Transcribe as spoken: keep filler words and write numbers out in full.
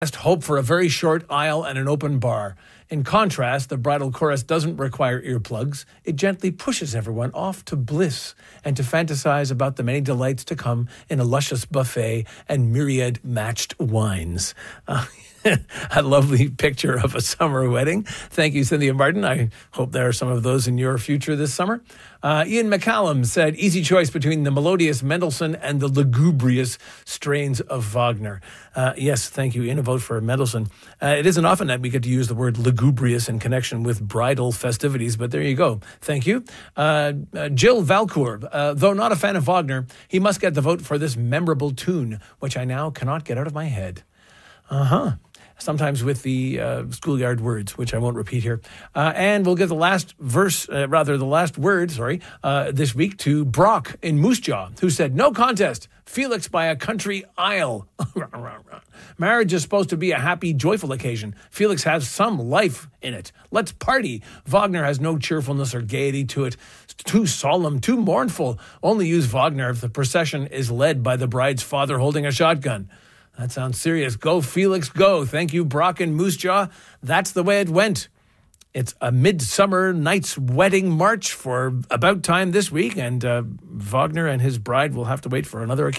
hope for a very short aisle and an open bar. In contrast, the bridal chorus doesn't require earplugs. It gently pushes everyone off to bliss and to fantasize about the many delights to come in a luscious buffet and myriad matched wines. Uh, a lovely picture of a summer wedding. Thank you, Cynthia Martin. I hope there are some of those in your future this summer. Uh, Ian McCallum said, easy choice between the melodious Mendelssohn and the lugubrious strains of Wagner. Uh, yes, thank you, Ian. A vote for Mendelssohn. Uh, it isn't often that we get to use the word lugubrious in connection with bridal festivities, but there you go. Thank you. Uh, uh, Jill Valcourt, uh, though not a fan of Wagner, he must get the vote for this memorable tune, which I now cannot get out of my head. Uh-huh. Sometimes with the uh, schoolyard words, which I won't repeat here. Uh, and we'll give the last verse, uh, rather the last word, sorry, uh, this week to Brock in Moose Jaw, who said, no contest, Felix by a country aisle. Marriage is supposed to be a happy, joyful occasion. Felix has some life in it. Let's party. Wagner has no cheerfulness or gaiety to it. It's too solemn, too mournful. Only use Wagner if the procession is led by the bride's father holding a shotgun. That sounds serious. Go, Felix, go. Thank you, Brock and Moose Jaw. That's the way it went. It's a midsummer night's wedding march for about time this week, and uh, Wagner and his bride will have to wait for another occasion.